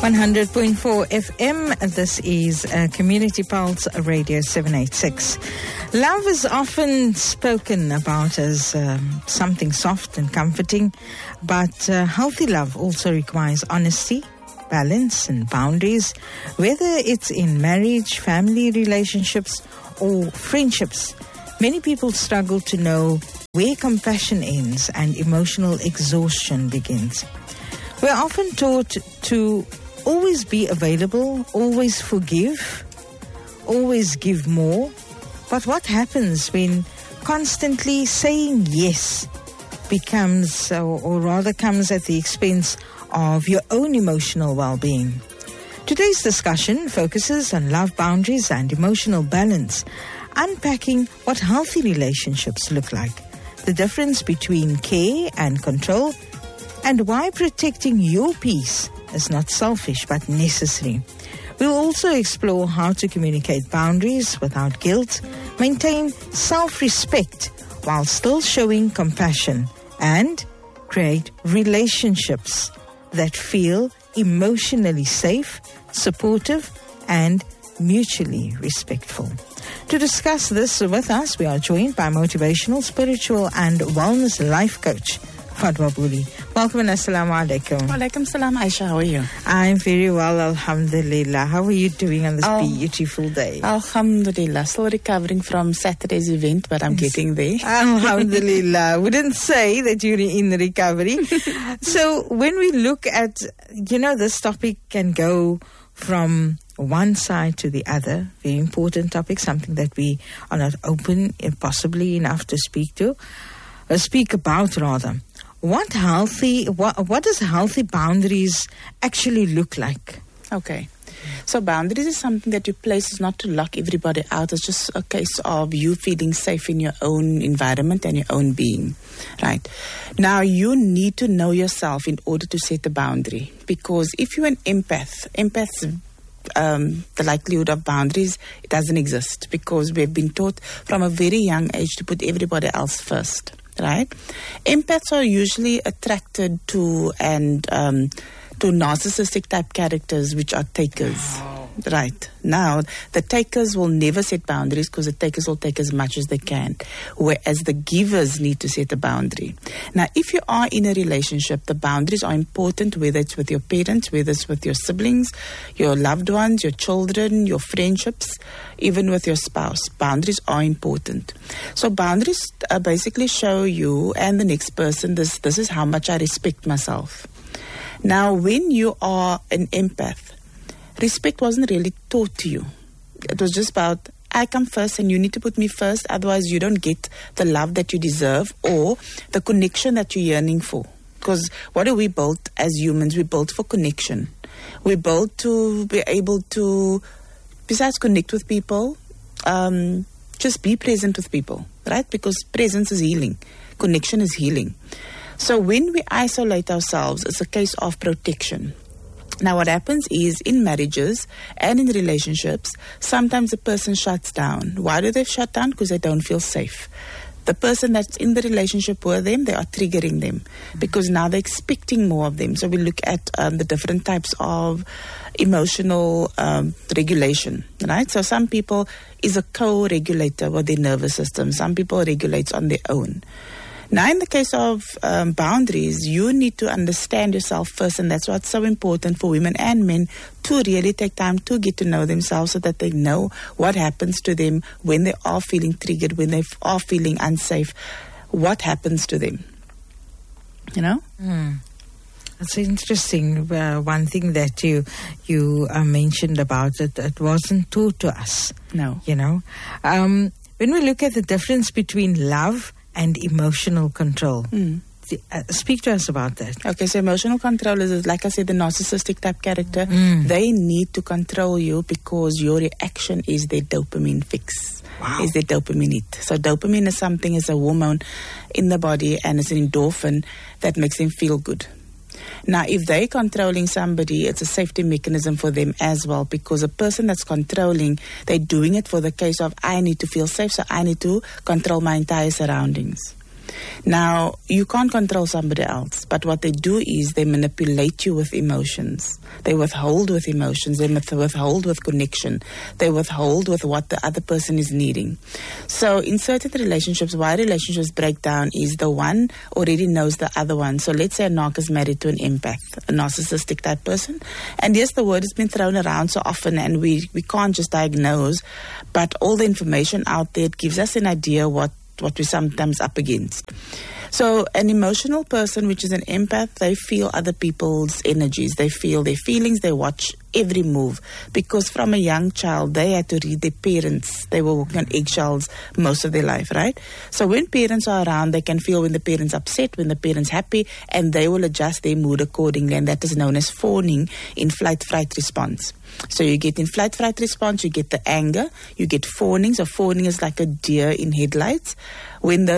100.4 FM. This is Community Pulse Radio 786. Love is often spoken about as something soft and comforting, but healthy love also requires honesty, balance and boundaries, whether it's in marriage, family relationships or friendships. Many people struggle to know where compassion ends and emotional exhaustion begins. We're often taught to always be available, always forgive, always give more. But what happens when constantly saying yes becomes, or rather comes at the expense of your own emotional well-being? Today's discussion focuses on love boundaries and emotional balance, unpacking what healthy relationships look like, the difference between care and control, and why protecting your peace is not selfish but necessary. We'll also explore how to communicate boundaries without guilt, maintain self-respect while still showing compassion, and create relationships that feel emotionally safe, supportive, and mutually respectful. To discuss this with us, we are joined by motivational, spiritual, and wellness life coach, Fatwa Buli. Welcome and assalamu alaikum. Walaikum salam, Aisha. How are you? I'm very well, alhamdulillah. How are you doing on this beautiful day? Alhamdulillah. Still recovering from Saturday's event, but I'm getting there. Alhamdulillah. Wouldn't say that you're in recovery. So when we look at, this topic can go from one side to the other. Very important topic, something that we are not open and possibly enough to speak about rather. What does healthy boundaries actually look like? Okay. So boundaries is something that you place is not to lock everybody out. It's just a case of you feeling safe in your own environment and your own being. Right. Now you need to know yourself in order to set a boundary. Because if you're an empaths, the likelihood of boundaries, it doesn't exist, because we've been taught from a very young age to put everybody else first. Right? Empaths are usually attracted to narcissistic type characters, which are takers. Wow. Right. Now, the takers will never set boundaries because the takers will take as much as they can, whereas the givers need to set a boundary. Now, if you are in a relationship, the boundaries are important, whether it's with your parents, whether it's with your siblings, your loved ones, your children, your friendships, even with your spouse. Boundaries are important. So boundaries basically show you and the next person, this is how much I respect myself. Now, when you are an empath, respect wasn't really taught to you. It was just about, I come first and you need to put me first, otherwise you don't get the love that you deserve or the connection that you're yearning for. Because what do we build as humans? We build for connection. We build to be able to, besides connect with people, just be present with people, right? Because presence is healing. Connection is healing. So when we isolate ourselves, it's a case of protection. Now what happens is in marriages and in relationships, sometimes a person shuts down. Why do they shut down? Because they don't feel safe. The person that's in the relationship with them, they are triggering them because now they're expecting more of them. So we look at the different types of emotional regulation, right? So some people is a co-regulator with their nervous system. Some people regulate on their own. Now, in the case of boundaries, you need to understand yourself first, and that's what's so important for women and men to really take time to get to know themselves so that they know what happens to them when they are feeling triggered, when they are feeling unsafe, what happens to them, It's interesting. One thing that you mentioned about it wasn't taught to us. No. When we look at the difference between love and emotional control. Speak to us about that. Okay, so emotional control is, like I said, the narcissistic type character. They need to control you because your reaction is their dopamine fix. Wow. Is their dopamine hit. So dopamine is something, is a hormone in the body, and it's an endorphin that makes them feel good. Now, if they're controlling somebody, it's a safety mechanism for them as well, because a person that's controlling, they're doing it for the case of, I need to feel safe, so I need to control my entire surroundings. Now, you can't control somebody else, but what they do is they manipulate you with emotions. They withhold with emotions. They withhold with connection. They withhold with what the other person is needing. So in certain relationships, why relationships break down is the one already knows the other one. So let's say a narc is married to an empath, a narcissistic type person. And yes, the word has been thrown around so often, and we can't just diagnose, but all the information out there, it gives us an idea what we're sometimes up against. So an emotional person, which is an empath, they feel other people's energies. They feel their feelings. They watch every move. Because from a young child, they had to read their parents. They were walking on eggshells most of their life, right? So when parents are around, they can feel when the parents upset, when the parents happy, and they will adjust their mood accordingly. And that is known as fawning in flight-fright response. So you get in flight-fright response, you get the anger, you get fawning. So fawning is like a deer in headlights. When the